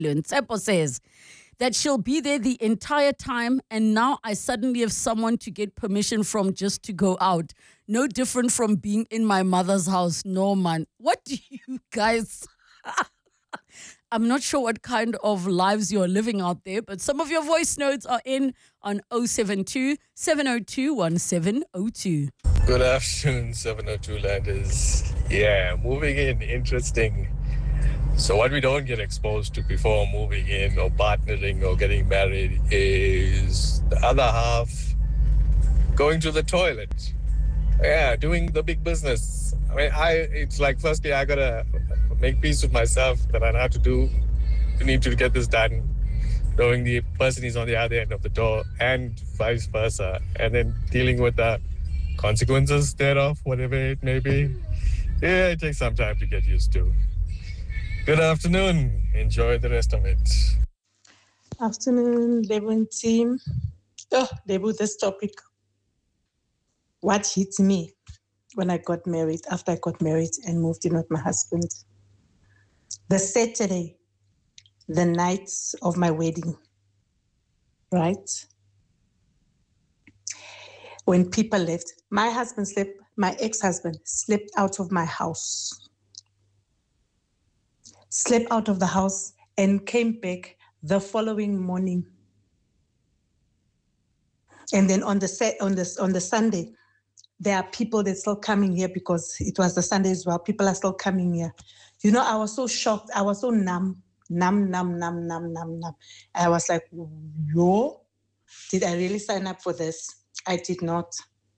Tsepo says that she'll be there the entire time, and now I suddenly have someone to get permission from just to go out. No different from being in my mother's house. No, man. What do you guys... I'm not sure what kind of lives you're living out there, but some of your voice notes are in on 072 702 1702. Good afternoon, 702 landers. Yeah, moving in, interesting. So what we don't get exposed to before moving in or partnering or getting married is the other half going to the toilet. Yeah, doing the big business. I mean, it's like, firstly, I gotta make peace with myself that I know how to do. I need to get this done, knowing the person is on the other end of the door and vice versa, and then dealing with the consequences thereof, whatever it may be. Yeah, it takes some time to get used to. Good afternoon. Enjoy the rest of it. Afternoon, Lebo team. Oh, Lebo, this topic. What hit me when I got married, after I got married and moved in with my husband? The Saturday, the night of my wedding, right? When people left, my ex-husband slept out of my house. Slept out of the house and came back the following morning. And then on the Sunday, there are people that's still coming here because it was the Sunday as well. People are still coming here. You know, I was so shocked. I was so numb. I was like, yo, did I really sign up for this? I did not.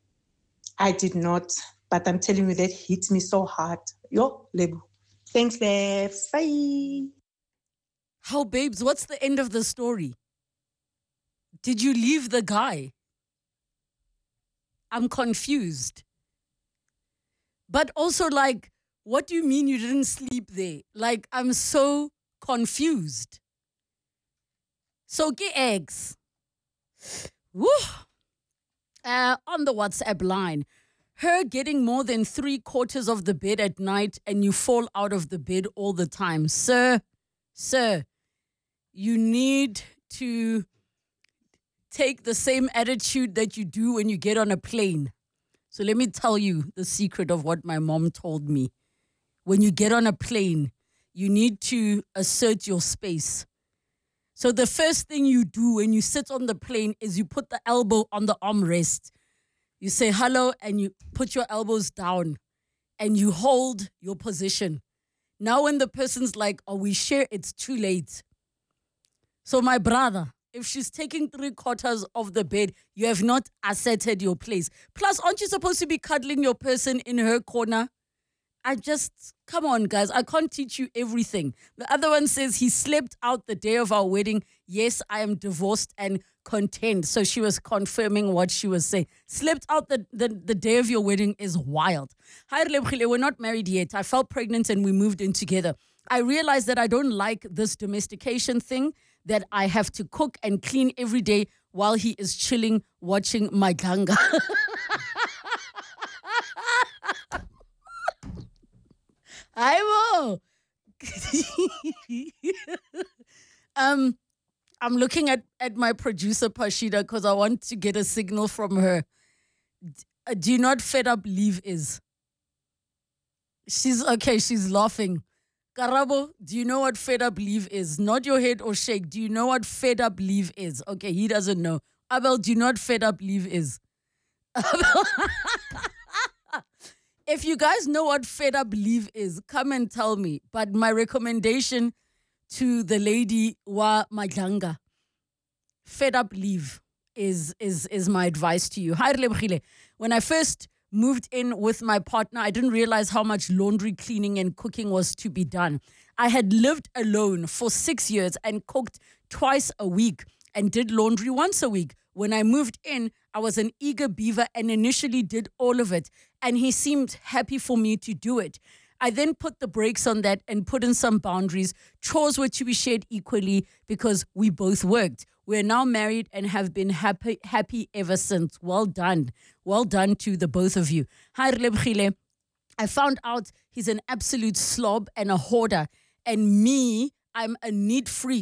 But I'm telling you, that hit me so hard. Yo, Lebo. Thanks, babes. Bye. How, babes, what's the end of the story? Did you leave the guy? I'm confused. But also, like, what do you mean you didn't sleep there? Like, I'm so confused. So, get eggs. Woo! On the WhatsApp line, her getting more than 3/4 of the bed at night and you fall out of the bed all the time. Sir, you need to take the same attitude that you do when you get on a plane. So let me tell you the secret of what my mom told me. When you get on a plane, you need to assert your space. So the first thing you do when you sit on the plane is you put the elbow on the armrest. You say hello and you put your elbows down and you hold your position. Now when the person's like, oh, we share, it's too late. So my brother, if she's taking 3/4 of the bed, you have not asserted your place. Plus, aren't you supposed to be cuddling your person in her corner? Come on, guys. I can't teach you everything. The other one says he slept out the day of our wedding. Yes, I am divorced and content. So she was confirming what she was saying. Slept out the day of your wedding is wild. Hi, Relebogile, we're not married yet. I felt pregnant and we moved in together. I realized that I don't like this domestication thing, that I have to cook and clean every day while he is chilling watching my ganga. I will. I'm looking at my producer, Pashida, because I want to get a signal from her. Do you know what fed up leave is? She's laughing. Karabo, do you know what fed up leave is? Nod your head or shake. Do you know what fed up leave is? Okay, he doesn't know. Abel, do you know what fed up leave is? If you guys know what fed up leave is, come and tell me. But my recommendation to the lady wa Madlanga, fed up leave is my advice to you. Hi, Relebogile. When I first moved in with my partner, I didn't realize how much laundry, cleaning, and cooking was to be done. I had lived alone for 6 years and cooked twice a week and did laundry once a week. When I moved in, I was an eager beaver and initially did all of it, and he seemed happy for me to do it. I then put the brakes on that and put in some boundaries. Chores were to be shared equally because we both worked. We're now married and have been happy ever since. Well done. Well done to the both of you. Hi, Relebogile. I found out he's an absolute slob and a hoarder. And me, I'm a neat freak.